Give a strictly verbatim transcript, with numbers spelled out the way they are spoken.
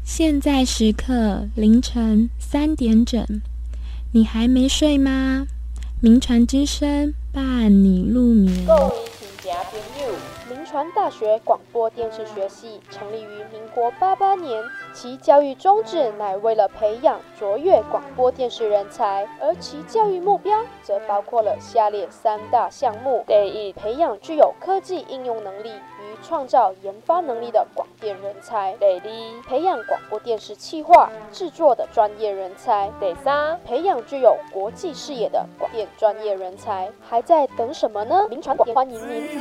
现在时刻凌晨三点整，你还没睡吗？名传之声伴你入眠。 各位亲家朋友，名传大学广播电视学系成立于民国八八年，其教育宗旨乃为了培养卓越广播电视人才，而其教育目标则包括了下列三大项目：第一，培养具有科技应用能力与创造研发能力的广电人才；第二，培养广播电视企划制作的专业人才；第三，培养具有国际视野的广电专业人才。还在等什么呢？名传广电欢迎您。